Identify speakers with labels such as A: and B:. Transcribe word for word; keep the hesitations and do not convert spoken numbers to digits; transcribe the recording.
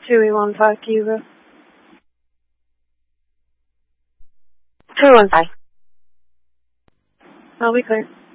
A: two E one five Kilo.
B: two one five.
A: I'll be clear.